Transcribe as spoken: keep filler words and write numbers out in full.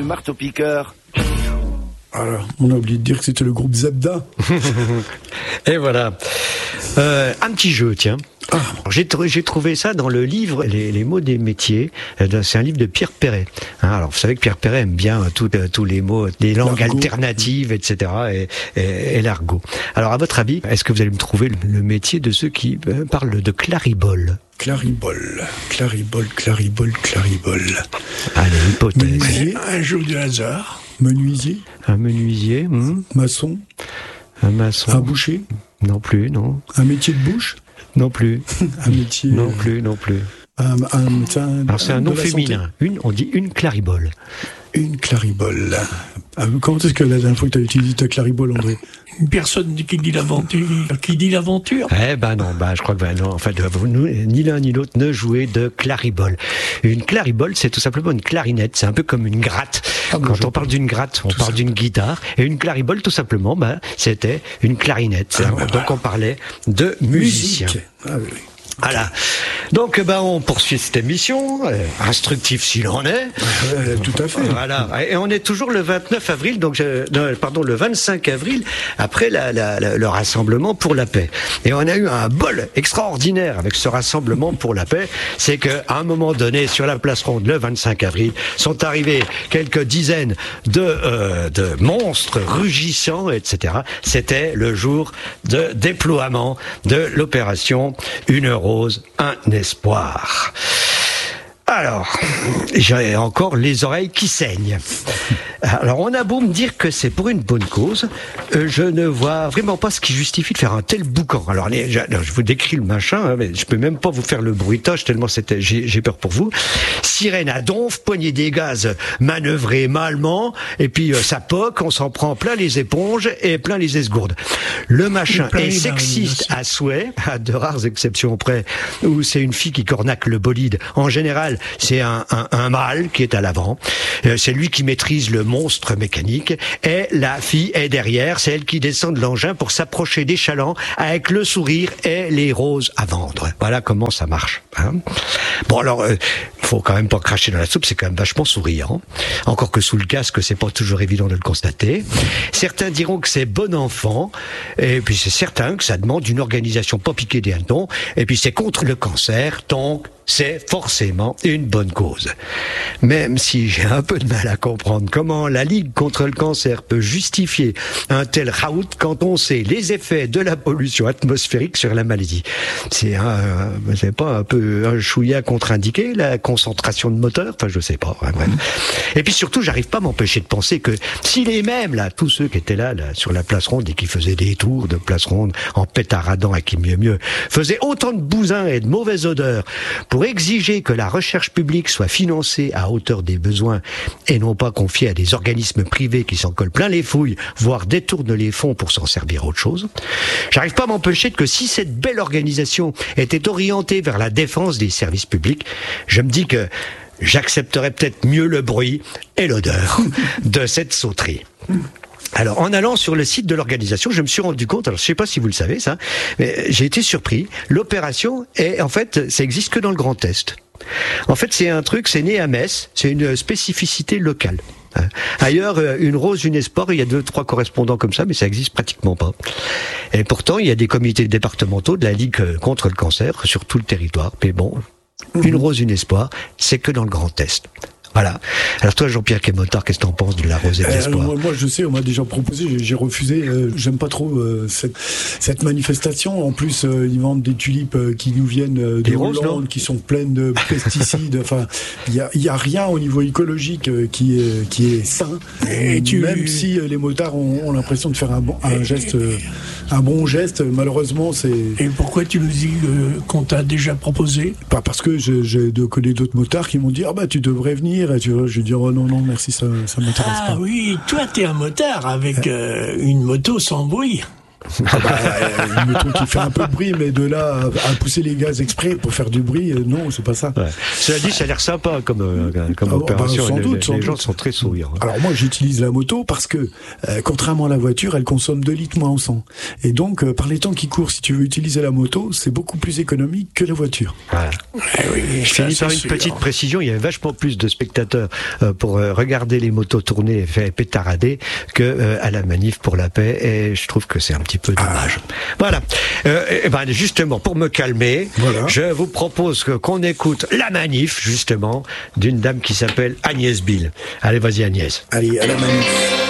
du marteau-piqueur. Alors, on a oublié de dire que c'était le groupe Zebda. Et voilà. Euh, un petit jeu, tiens. Ah. J'ai, tr- j'ai trouvé ça dans le livre Les, les mots des métiers. C'est un livre de Pierre Perret. Hein, alors, vous savez que Pierre Perret aime bien tous euh, tous les mots, les langues l'argot. alternatives, et cetera. Et, et, et l'argot. Alors, à votre avis, est-ce que vous allez me trouver le, le métier de ceux qui euh, parlent de claribole? Claribole, claribole, claribole, claribole. Allez, hypothèse. Menuisier, Un jeu de hasard. menuisier, Un menuisier, hmm, maçon, un maçon. un boucher, Non plus, non. un métier de bouche, Non plus. un métier... Non plus, non plus. Un, un médecin... Alors, c'est un de nom la santé. féminin. Une, on dit une claribole. Une claribole. Ah, comment est-ce que la dernière fois que tu as utilisé ta claribole, André? Une personne qui dit l'aventure. Qui dit l'aventure. Eh ben non, bah je crois que ben non, en fait, vous, nous, ni l'un ni l'autre ne jouez de claribole. Une claribole, c'est tout simplement une clarinette. C'est un peu comme une gratte. Ah, bon, Quand je on parle d'une gratte, on Tout parle ça. d'une guitare. Et une claribole, tout simplement, bah, c'était une clarinette. Ah, Donc bah, voilà. on parlait de musicien. Musique. Ah, oui, oui. Voilà. Donc, ben, on poursuit cette émission, euh, instructif s'il en est. Euh, tout à fait. Voilà. Et on est toujours le vingt-neuf avril, donc, je, non, pardon, le vingt-cinq avril, après la, la, la, le rassemblement pour la paix. Et on a eu un bol extraordinaire avec ce rassemblement pour la paix. C'est qu'à un moment donné, sur la place ronde, le vingt-cinq avril, sont arrivés quelques dizaines de, euh, de monstres rugissants, et cetera. C'était le jour de déploiement de l'opération Une rose, un espoir. Alors, j'ai encore les oreilles qui saignent. Alors, on a beau me dire que c'est pour une bonne cause, euh, je ne vois vraiment pas ce qui justifie de faire un tel boucan. Alors, allez, je, alors, je vous décris le machin, hein, mais je peux même pas vous faire le bruitage tellement c'était, j'ai, j'ai peur pour vous. Sirène à donf, poignée des gaz manœuvrée malement, et puis euh, ça poque, on s'en prend plein les éponges et plein les esgourdes. Le machin plein est les sexiste narines à souhait, à de rares exceptions près, où c'est une fille qui cornaque le bolide. En général, c'est un, un, un mâle qui est à l'avant. Euh, c'est lui qui maîtrise le monstre mécanique. Et la fille est derrière. C'est elle qui descend de l'engin pour s'approcher des chalands avec le sourire et les roses à vendre. Voilà comment ça marche. Hein. Bon, alors, euh, faut quand même pas cracher dans la soupe. C'est quand même vachement souriant. Encore que sous le casque, c'est pas toujours évident de le constater. Certains diront que c'est bon enfant. Et puis c'est certain que ça demande une organisation pas piquée des hannetons. Et puis c'est contre le cancer. Donc, c'est forcément une bonne cause. Même si j'ai un peu de mal à comprendre comment la Ligue contre le cancer peut justifier un tel raout quand on sait les effets de la pollution atmosphérique sur la maladie. C'est un, c'est pas un peu un chouïa contre-indiqué, la concentration de moteur? Enfin, je sais pas. Ouais, bref. Et puis surtout, j'arrive pas à m'empêcher de penser que si les mêmes, là, tous ceux qui étaient là, là, sur la place ronde et qui faisaient des tours de place ronde en pétaradant et qui mieux mieux, faisaient autant de bousins et de mauvaises odeurs pour exiger que la recherche publique soit financée à hauteur des besoins et non pas confiée à des organismes privés qui s'en collent plein les fouilles, voire détournent les fonds pour s'en servir à autre chose. J'arrive pas à m'empêcher que si cette belle organisation était orientée vers la défense des services publics, je me dis que j'accepterais peut-être mieux le bruit et l'odeur de cette sauterie. Alors, en allant sur le site de l'organisation, je me suis rendu compte, alors je sais pas si vous le savez ça, mais j'ai été surpris. L'opération est, en fait, ça existe que dans le Grand Est. En fait, c'est un truc, c'est né à Metz, c'est une spécificité locale. Ailleurs, une rose, une espoir, il y a deux, trois correspondants comme ça, mais ça existe pratiquement pas. Et pourtant, il y a des comités départementaux de la Ligue contre le cancer sur tout le territoire. Mais bon, une rose, une espoir, c'est que dans le Grand Est. Voilà. Alors toi, Jean-Pierre Kémotard, qu'est-ce que t'en penses de la rosée de Euh, l'espoir? moi, moi, je sais, on m'a déjà proposé, j'ai, j'ai refusé. Euh, j'aime pas trop euh, cette, cette manifestation. En plus, euh, ils vendent des tulipes euh, qui nous viennent euh, de Des roses, Hollande, non qui sont pleines de pesticides. Enfin, il y a, y a rien au niveau écologique euh, qui est qui est sain. Et tu- Même si euh, les motards ont, ont l'impression de faire un bon un geste, euh, un bon geste, malheureusement, c'est Et pourquoi tu nous dis euh, qu'on t'a déjà proposé? pas parce que je, j'ai de connais d'autres motards qui m'ont dit ah bah tu devrais venir. Et tu vois, je dis oh non non merci, ça ça m'intéresse Ah pas. oui, toi t'es un motard avec euh, une moto sans bruit. Ah bah, euh, une moto qui fait un peu de bruit, mais de là à, à pousser les gaz exprès pour faire du bruit, euh, non, c'est pas ça. Ouais. Cela dit, ça a l'air sympa comme, euh, comme Ah, opération. bah, sans les doute, les, sans les gens doute. sont très souriants. Alors moi, j'utilise la moto parce que, euh, contrairement à la voiture, elle consomme deux litres moins au cent. Et donc, euh, par les temps qui courent, si tu veux utiliser la moto, c'est beaucoup plus économique que la voiture. Voilà. Eh oui, Je ça, finis par c'est une sûr. petite précision, il y avait vachement plus de spectateurs euh, pour euh, regarder les motos tourner et faire pétarader que euh, à la manif pour la paix, et je trouve que c'est un petit peu dommage. Ah. Voilà. Euh, et ben justement, pour me calmer, voilà. je vous propose que, qu'on écoute la manif, justement, d'une dame qui s'appelle Agnès Bill. Allez, vas-y Agnès. Allez, à la manif.